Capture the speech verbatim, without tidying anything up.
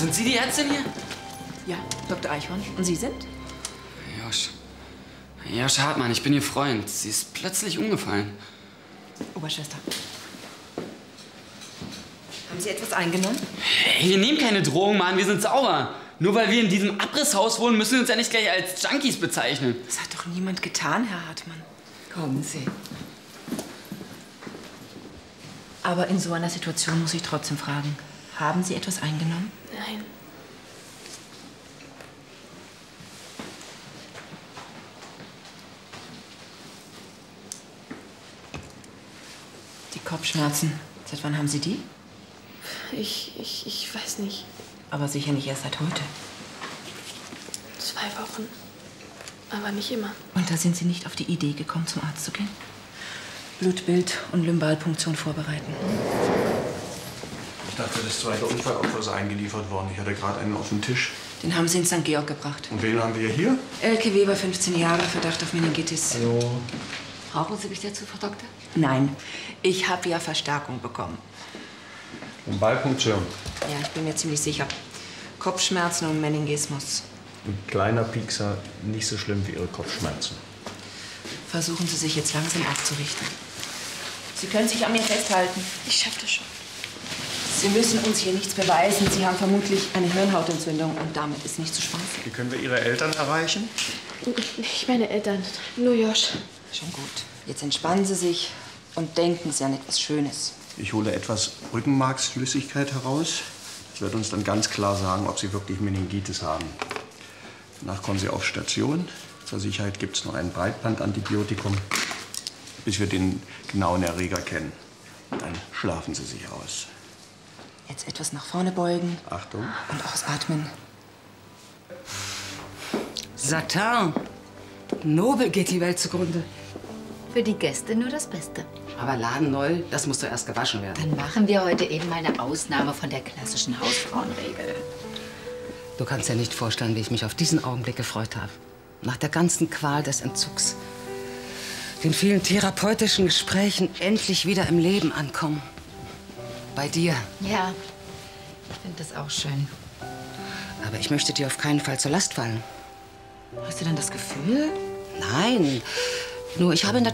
Sind Sie die Ärztin hier? Ja, Doktor Eichhorn. Und Sie sind? Josch. Josch Hartmann, ich bin Ihr Freund. Sie ist plötzlich umgefallen. Oberschwester. Haben Sie etwas eingenommen? Hey, wir nehmen keine Drogen, Mann. Wir sind sauber. Nur weil wir in diesem Abrisshaus wohnen, müssen wir uns ja nicht gleich als Junkies bezeichnen. Das hat doch niemand getan, Herr Hartmann. Kommen Sie. Aber in so einer Situation muss ich trotzdem fragen. Haben Sie etwas eingenommen? Nein. Die Kopfschmerzen. Seit wann haben Sie die? Ich, ich, ich weiß nicht. Aber sicher nicht erst seit heute. Zwei Wochen. Aber nicht immer. Und da sind Sie nicht auf die Idee gekommen, zum Arzt zu gehen? Blutbild und Lumbalpunktion vorbereiten. Ich dachte, das zweite Unfallopfer ist eingeliefert worden. Ich hatte gerade einen auf dem Tisch. Den haben Sie in Sankt Georg gebracht. Und wen haben wir hier? Elke Weber, fünfzehn Jahre, Verdacht auf Meningitis. Hallo. Brauchen Sie mich dazu, Frau Doktor? Nein, ich habe ja Verstärkung bekommen. Lumbalpunktion. Ja, ich bin mir ziemlich sicher. Kopfschmerzen und Meningismus. Ein kleiner Piekser, nicht so schlimm wie Ihre Kopfschmerzen. Versuchen Sie sich jetzt langsam aufzurichten. Sie können sich an mir festhalten. Ich schaff das schon. Sie müssen uns hier nichts beweisen. Sie haben vermutlich eine Hirnhautentzündung und damit ist nicht zu spaßen. Wie können wir Ihre Eltern erreichen? Nicht meine Eltern, nur Josch. Schon gut. Jetzt entspannen Sie sich und denken Sie an etwas Schönes. Ich hole etwas Rückenmarksflüssigkeit heraus. Das wird uns dann ganz klar sagen, ob Sie wirklich Meningitis haben. Danach kommen Sie auf Station. Zur Sicherheit gibt es noch ein Breitbandantibiotikum, bis wir den genauen Erreger kennen. Dann schlafen Sie sich aus. Jetzt etwas nach vorne beugen. Achtung. Und ausatmen. Satin. Nobel geht die Welt zugrunde. Für die Gäste nur das Beste. Aber ladenneu, das muss doch erst gewaschen werden. Dann machen wir heute eben mal eine Ausnahme von der klassischen Hausfrauenregel. Du kannst dir nicht vorstellen, wie ich mich auf diesen Augenblick gefreut habe. Nach der ganzen Qual des Entzugs. Den vielen therapeutischen Gesprächen endlich wieder im Leben ankommen. Bei dir. Ja, ich finde das auch schön. Aber ich möchte dir auf keinen Fall zur Last fallen. Hast du denn das Gefühl? Nein. Nur ich habe in der